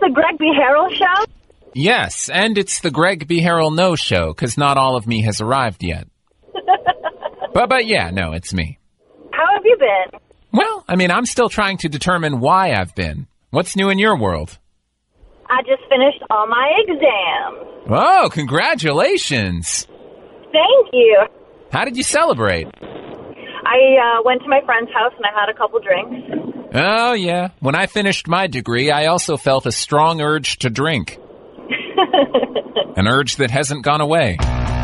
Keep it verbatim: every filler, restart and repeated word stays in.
the Greg B. Harrell show? Yes, and it's the Greg B. Harrell No Show, because not all of me has arrived yet. but, but yeah, no, it's me. How have you been? Well, I mean, I'm still trying to determine why I've been. What's new in your world? I just finished all my exams. Oh, congratulations. Thank you. How did you celebrate? I uh, went to my friend's house and I had a couple drinks. Oh, yeah. When I finished my degree, I also felt a strong urge to drink. An urge that hasn't gone away.